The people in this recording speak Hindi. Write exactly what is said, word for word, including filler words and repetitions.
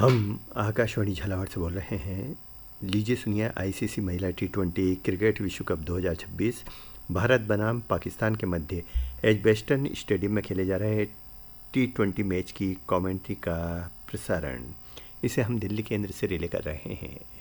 हम आकाशवाणी झालावाड़ से बोल रहे हैं। लीजिए सुनिए आईसीसी महिला टी ट्वेंटी क्रिकेट विश्व कप दो हज़ार छब्बीस भारत बनाम पाकिस्तान के मध्य एजबेस्टन स्टेडियम में खेले जा रहे टी ट्वेंटी मैच की कमेंट्री का प्रसारण। इसे हम दिल्ली केंद्र से रिले कर रहे हैं।